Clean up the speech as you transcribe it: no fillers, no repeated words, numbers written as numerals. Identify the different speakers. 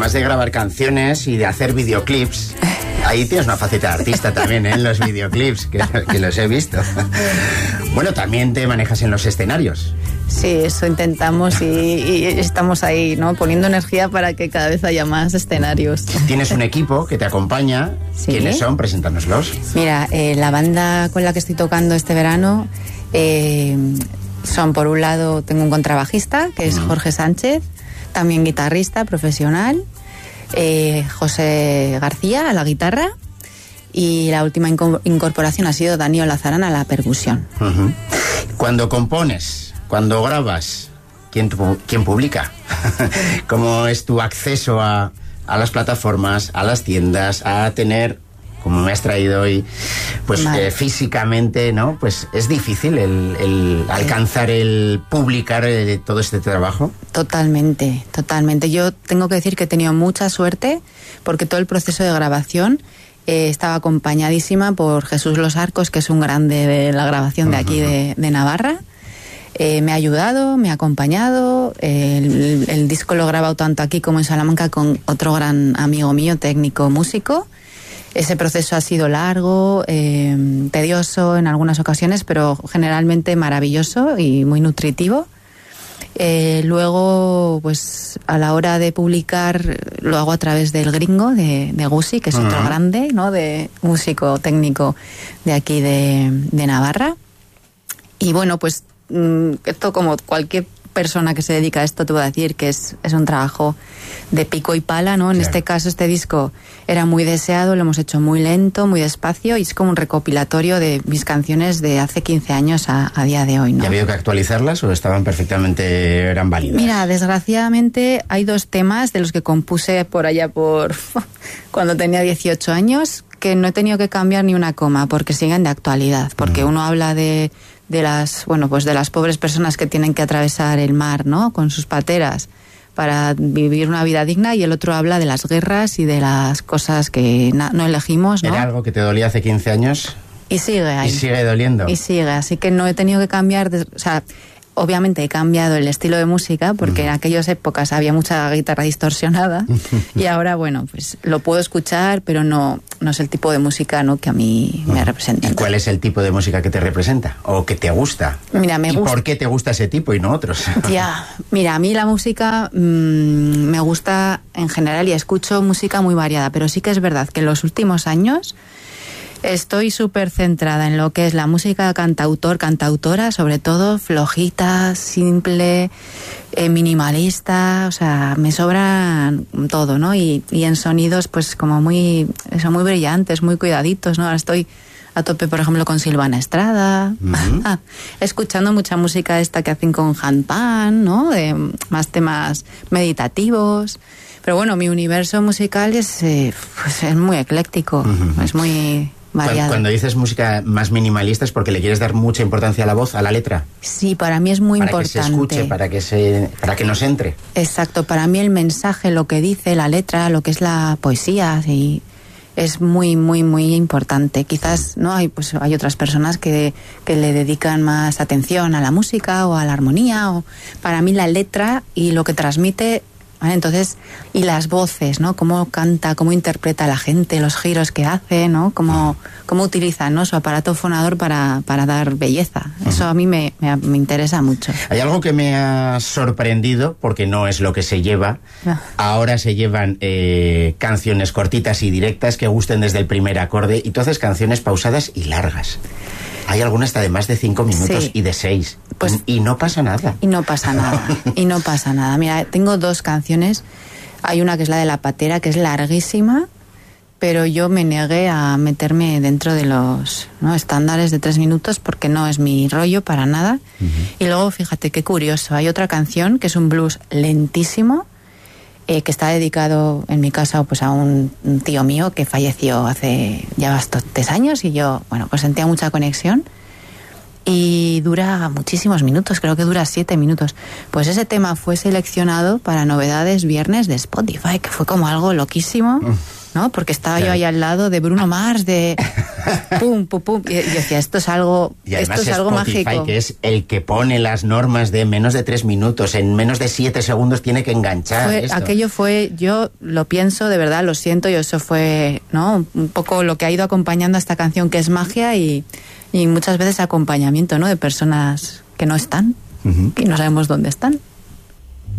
Speaker 1: además de grabar canciones y de hacer videoclips, ahí tienes una faceta de artista también, ¿eh? En los videoclips, que los he visto. Bueno, también te manejas en los escenarios.
Speaker 2: Sí, eso intentamos y estamos ahí, ¿no? Poniendo energía para que cada vez haya más escenarios.
Speaker 1: Tienes un equipo que te acompaña.
Speaker 2: ¿Sí?
Speaker 1: ¿Quiénes son? Preséntanoslos.
Speaker 2: Mira, la banda con la que estoy tocando este verano son, por un lado, tengo un contrabajista, que es Jorge Sánchez, también guitarrista profesional, José García a la guitarra, y la última incorporación ha sido Daniel Lazarán a la percusión.
Speaker 1: Cuando compones, cuando grabas, ¿quién publica? ¿Cómo es tu acceso a las plataformas, a las tiendas, a tener, como me has traído hoy, pues físicamente, ¿no? Pues es difícil el alcanzar, el publicar todo este trabajo.
Speaker 2: Totalmente, totalmente. Yo tengo que decir que he tenido mucha suerte porque todo el proceso de grabación estaba acompañadísima por Jesús Los Arcos, que es un grande de la grabación de aquí de Navarra. Me ha ayudado, me ha acompañado. El disco lo he grabado tanto aquí como en Salamanca con otro gran amigo mío, técnico, músico. Ese proceso ha sido largo, tedioso en algunas ocasiones, pero generalmente maravilloso y muy nutritivo. Luego, pues a la hora de publicar, lo hago a través del Gringo de Gusi, que es otro grande, ¿no? De músico técnico de aquí de Navarra. Y bueno, pues esto, como cualquier persona que se dedica a esto, te voy a decir que es un trabajo de pico y pala, ¿no? En este caso, este disco era muy deseado, lo hemos hecho muy lento, muy despacio, y es como un recopilatorio de mis canciones de hace 15 años a día de hoy, ¿no?
Speaker 1: ¿Y ha habido que actualizarlas o estaban perfectamente, eran válidas?
Speaker 2: Mira, desgraciadamente hay 2 temas de los que compuse por allá por cuando tenía 18 años que no he tenido que cambiar ni una coma porque siguen de actualidad, porque uno habla de las pobres personas que tienen que atravesar el mar, ¿no? Con sus pateras para vivir una vida digna, y el otro habla de las guerras y de las cosas que no elegimos, ¿no?
Speaker 1: ¿Era algo que te dolía hace 15 años?
Speaker 2: Y sigue ahí.
Speaker 1: Y sigue doliendo.
Speaker 2: Y sigue, así que no he tenido que cambiar, obviamente he cambiado el estilo de música porque en aquellas épocas había mucha guitarra distorsionada y ahora, bueno, pues lo puedo escuchar, pero no es el tipo de música, ¿no?, que a mí me representa.
Speaker 1: ¿Y cuál es el tipo de música que te representa o que te gusta?
Speaker 2: Mira, me gusta.
Speaker 1: ¿Y por qué te gusta ese tipo y no otros?
Speaker 2: Ya, mira, a mí la música me gusta en general y escucho música muy variada, pero sí que es verdad que en los últimos años estoy súper centrada en lo que es la música cantautora, sobre todo flojita, simple, minimalista, o sea, me sobra todo, ¿no? Y en sonidos, pues como muy brillantes, muy cuidaditos, ¿no? Ahora estoy a tope, por ejemplo, con Silvana Estrada, escuchando mucha música esta que hacen con handpan, ¿no? De más temas meditativos. Pero bueno, mi universo musical es muy ecléctico, es muy variado.
Speaker 1: Cuando dices música más minimalista es porque le quieres dar mucha importancia a la voz, a la letra.
Speaker 2: Sí, para mí es muy importante.
Speaker 1: Para que se escuche, para que nos entre.
Speaker 2: Exacto, para mí el mensaje, lo que dice la letra, lo que es la poesía, sí, es muy, muy, muy importante. Quizás no hay otras personas que le dedican más atención a la música o a la armonía. Para mí la letra y lo que transmite, ¿vale? Entonces, y las voces, ¿no? Cómo canta, cómo interpreta la gente, los giros que hace, ¿no? Cómo utiliza, ¿no?, su aparato fonador para dar belleza. Eso a mí me interesa mucho.
Speaker 1: Hay algo que me ha sorprendido, porque no es lo que se lleva. Ahora se llevan canciones cortitas y directas que gusten desde el primer acorde, y tú haces canciones pausadas y largas. Hay algunas hasta de más de 5 minutos, sí, y de 6. Pues, y no pasa nada.
Speaker 2: Y no pasa nada. Mira, tengo 2 canciones. Hay una que es la de La Patera, que es larguísima, pero yo me negué a meterme dentro de los estándares de 3 minutos porque no es mi rollo para nada. Y luego, fíjate qué curioso, hay otra canción que es un blues lentísimo, que está dedicado, en mi caso, pues a un tío mío que falleció hace ya bastantes años, y yo, bueno, pues sentía mucha conexión, y dura muchísimos minutos, creo que dura 7 minutos. Pues ese tema fue seleccionado para Novedades Viernes de Spotify, que fue como algo loquísimo. ¿no? Porque estaba
Speaker 1: Claro.
Speaker 2: yo ahí al lado de Bruno Mars, de pum, pum, pum. Y yo decía, esto es algo,
Speaker 1: Y además
Speaker 2: esto es algo
Speaker 1: Spotify,
Speaker 2: mágico.
Speaker 1: que es el que pone las normas de menos de 3 minutos, en menos de 7 segundos tiene que enganchar esto.
Speaker 2: Aquello fue, yo lo pienso, de verdad, lo siento, y eso fue, ¿no? Un poco lo que ha ido acompañando a esta canción, que es magia y muchas veces acompañamiento, ¿no? De personas que no están
Speaker 1: Ujú.
Speaker 2: y no sabemos dónde están.